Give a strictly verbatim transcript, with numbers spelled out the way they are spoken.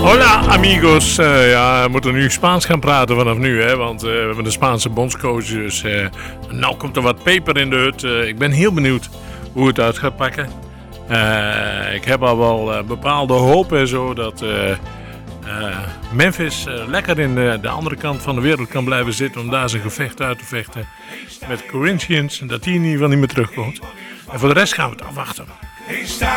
Hola amigos, uh, ja, we moeten nu Spaans gaan praten vanaf nu, hè, want uh, we hebben de Spaanse bondscoach, dus uh, nou komt er wat peper in de hut. Uh, ik ben heel benieuwd hoe het uit gaat pakken. Uh, ik heb al wel uh, bepaalde hoop en zo dat uh, uh, Memphis uh, lekker in de, de andere kant van de wereld kan blijven zitten om daar zijn gevecht uit te vechten met Corinthians en dat hij in ieder geval niet meer terugkomt. En voor de rest gaan we het afwachten.